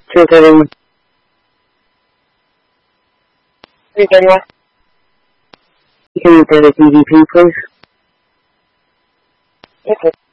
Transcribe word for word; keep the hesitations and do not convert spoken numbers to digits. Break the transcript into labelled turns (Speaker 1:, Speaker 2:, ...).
Speaker 1: Filtering.
Speaker 2: Virginia.
Speaker 1: Can you pay the T V P, please?
Speaker 2: Yes, sir.